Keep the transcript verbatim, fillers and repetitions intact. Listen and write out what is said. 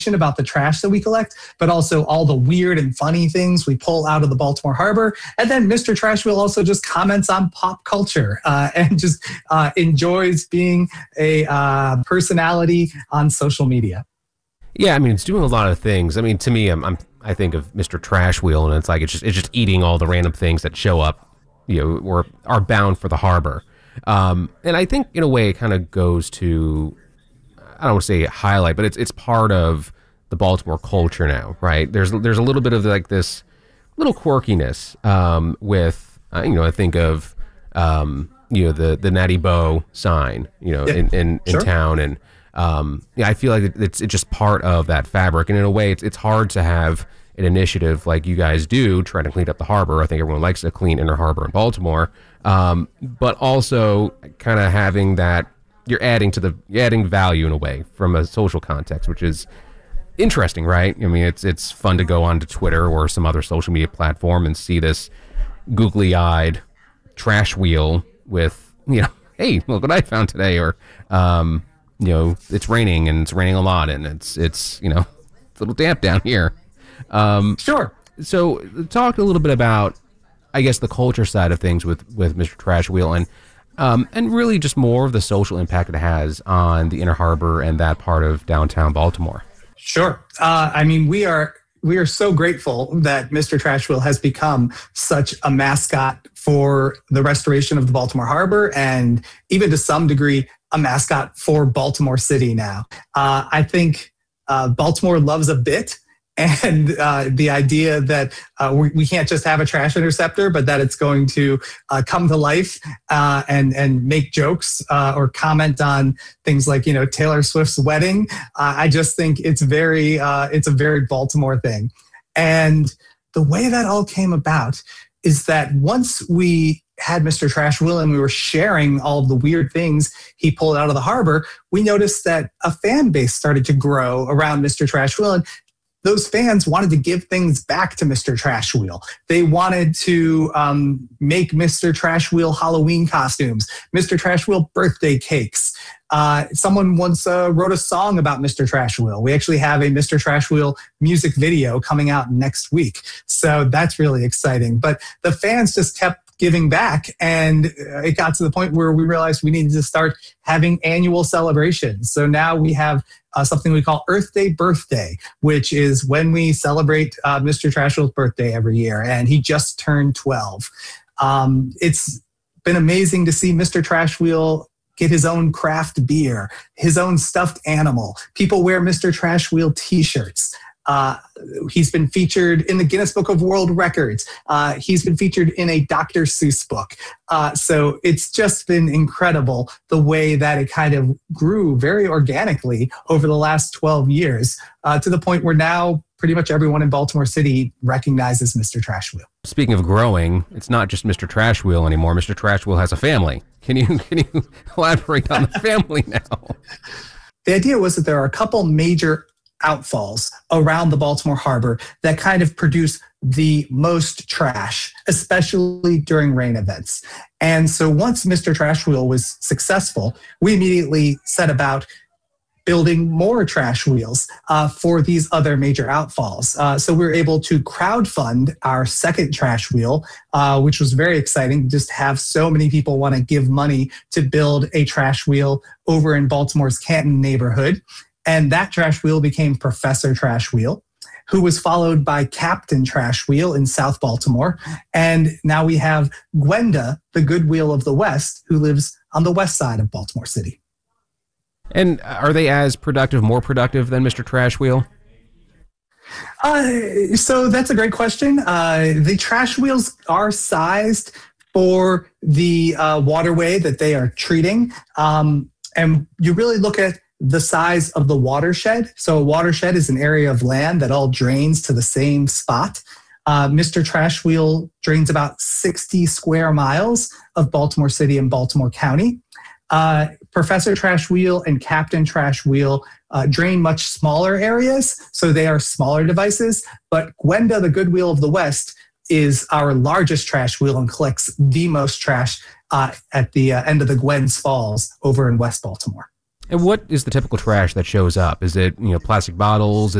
about the trash that we collect, but also all the weird and funny things we pull out of the Baltimore Harbor. And then Mister Trash Wheel also just comments on pop culture uh, and just uh, enjoys being a uh, personality on social media. Yeah, I mean, it's doing a lot of things. I mean, to me, I'm, I'm I think of Mister Trash Wheel, and it's like it's just it's just eating all the random things that show up, you know, or are bound for the harbor. Um, and I think in a way it kind of goes to, I don't want to say highlight, but it's it's part of the Baltimore culture now, right? There's there's a little bit of like this little quirkiness um, with, uh, you know, I think of, um, you know, the the Natty Bow sign, you know, yeah, in in, in sure. town, and um, yeah, I feel like it's it's just part of that fabric, and in a way, it's it's hard to have an initiative like you guys do, trying to clean up the harbor. I think everyone likes to clean Inner Harbor in Baltimore, um, but also kind of having that you're adding to the you're adding value in a way from a social context, which is interesting, right? I mean, it's it's fun to go onto Twitter or some other social media platform and see this googly-eyed trash wheel with, you know, hey, look what I found today, or um, you know, it's raining and it's raining a lot, and it's it's you know, it's a little damp down here. Um, sure. So talk a little bit about, I guess, the culture side of things with, with Mister Trash Wheel, and um, and really just more of the social impact it has on the Inner Harbor and that part of downtown Baltimore. Sure. Uh, I mean, we are we are so grateful that Mister Trash Wheel has become such a mascot for the restoration of the Baltimore Harbor, and even to some degree, a mascot for Baltimore City now. Uh, I think uh, Baltimore loves a bit. And uh, the idea that uh, we, we can't just have a trash interceptor, but that it's going to uh, come to life uh, and and make jokes uh, or comment on things like, you know, Taylor Swift's wedding. Uh, I just think it's very uh, it's a very Baltimore thing. And the way that all came about is that once we had Mister Trash Wheel and we were sharing all of the weird things he pulled out of the harbor, we noticed that a fan base started to grow around Mister Trash Wheel. And those fans wanted to give things back to Mister Trash Wheel. They wanted to um, make Mister Trash Wheel Halloween costumes, Mister Trash Wheel birthday cakes. Uh, someone once uh, wrote a song about Mister Trash Wheel. We actually have a Mister Trash Wheel music video coming out next week. So that's really exciting. But the fans just kept giving back, and it got to the point where we realized we needed to start having annual celebrations. So now we have uh, something we call Earth Day Birthday, which is when we celebrate uh, Mister Trash Wheel's birthday every year, and he just turned twelve. Um, it's been amazing to see Mister Trash Wheel get his own craft beer, his own stuffed animal. People wear Mister Trash Wheel t-shirts. Uh, he's been featured in the Guinness Book of World Records. Uh, he's been featured in a Doctor Seuss book. Uh, so it's just been incredible the way that it kind of grew very organically over the last twelve years uh, to the point where now pretty much everyone in Baltimore City recognizes Mister Trash Wheel. Speaking of growing, it's not just Mister Trash Wheel anymore. Mister Trash Wheel has a family. Can you, can you elaborate on the family now? The idea was that there are a couple major outfalls around the Baltimore Harbor that kind of produce the most trash, especially during rain events. And so once Mister Trash Wheel was successful, we immediately set about building more trash wheels uh, for these other major outfalls. Uh, so we were able to crowdfund our second trash wheel, uh, which was very exciting. Just have so many people want to give money to build a trash wheel over in Baltimore's Canton neighborhood. And that trash wheel became Professor Trash Wheel, who was followed by Captain Trash Wheel in South Baltimore. And now we have Gwenda, the Good Wheel of the West, who lives on the west side of Baltimore City. And are they as productive, more productive than Mister Trash Wheel? Uh, so that's a great question. Uh, the trash wheels are sized for the uh, waterway that they are treating. Um, and you really look at the size of the watershed. So a watershed is an area of land that all drains to the same spot. Uh, Mister Trash Wheel drains about sixty square miles of Baltimore City and Baltimore County. Uh, Professor Trash Wheel and Captain Trash Wheel uh, drain much smaller areas, so they are smaller devices. But Gwenda, the Good Wheel of the West, is our largest trash wheel and collects the most trash uh, at the uh, end of the Gwens Falls over in West Baltimore. And what is the typical trash that shows up? Is it, you know, plastic bottles?